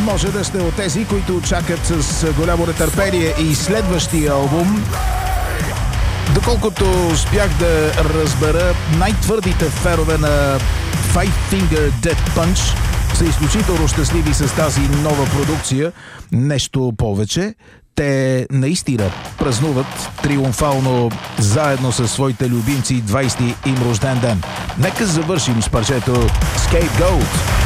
може да сте от тези, които чакат с голямо нетърпение и следващия албум. Доколкото успях да разбера, най-твърдите фенове на Five Finger Death Punch са изключително щастливи с тази нова продукция. Нещо повече, те наистина празнуват триумфално заедно със своите любимци 20-ти им рожден ден. Нека завършим с парчето Scapegoat.